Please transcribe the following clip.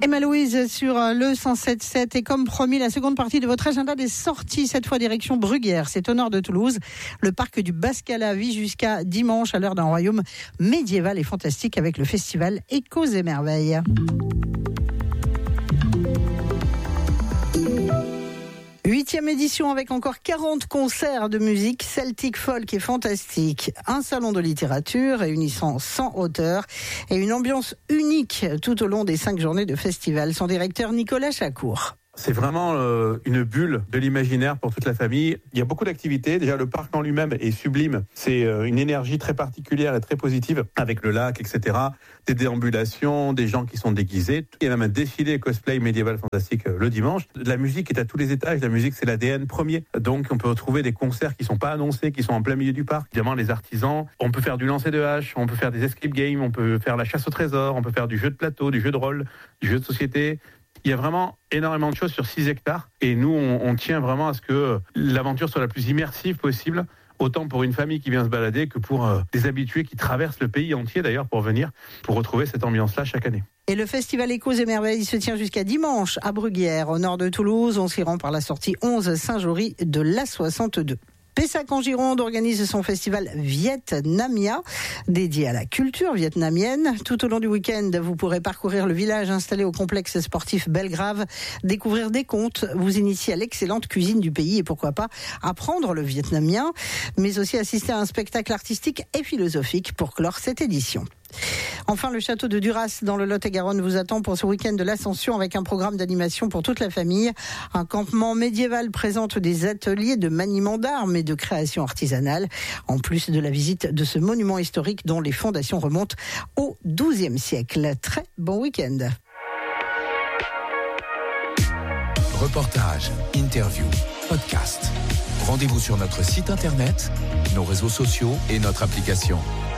Emma Louise sur le 107.7 et comme promis, la seconde partie de votre agenda des sorties, cette fois direction Bruguière, c'est au nord de Toulouse. Le parc du Bascala vit jusqu'à dimanche à l'heure d'un royaume médiéval et fantastique avec le festival Échos et Merveilles. Huitième édition avec encore 40 concerts de musique celtique, folk et fantastique. Un salon de littérature réunissant 100 auteurs et une ambiance unique tout au long des 5 journées de festival. Son directeur Nicolas Chacour. C'est vraiment une bulle de l'imaginaire pour toute la famille. Il y a beaucoup d'activités. Déjà, le parc en lui-même est sublime. C'est une énergie très particulière et très positive avec le lac, etc. Des déambulations, des gens qui sont déguisés. Il y a même un défilé cosplay médiéval fantastique le dimanche. La musique est à tous les étages. La musique, c'est l'ADN premier. Donc, on peut retrouver des concerts qui sont pas annoncés, qui sont en plein milieu du parc. Évidemment, les artisans. On peut faire du lancer de hache, on peut faire des escape games, on peut faire la chasse au trésor, on peut faire du jeu de plateau, du jeu de rôle, du jeu de société. Il y a vraiment énormément de choses sur 6 hectares et nous, on tient vraiment à ce que l'aventure soit la plus immersive possible, autant pour une famille qui vient se balader que pour des habitués qui traversent le pays entier d'ailleurs pour venir, pour retrouver cette ambiance-là chaque année. Et le festival Échos et Merveilles se tient jusqu'à dimanche à Bruguière, au nord de Toulouse. On s'y rend par la sortie 11 Saint-Jory de l'A62. Pessac en Gironde organise son festival Vietnamia, dédié à la culture vietnamienne. Tout au long du week-end, vous pourrez parcourir le village installé au complexe sportif Belgrave, découvrir des contes, vous initier à l'excellente cuisine du pays et pourquoi pas apprendre le vietnamien, mais aussi assister à un spectacle artistique et philosophique pour clore cette édition. Enfin, le château de Duras dans le Lot-et-Garonne vous attend pour ce week-end de l'Ascension avec un programme d'animation pour toute la famille. Un campement médiéval présente des ateliers de maniement d'armes et de création artisanale, en plus de la visite de ce monument historique dont les fondations remontent au XIIe siècle. Très bon week-end. Reportages, interviews, podcasts. Rendez-vous sur notre site internet, nos réseaux sociaux et notre application.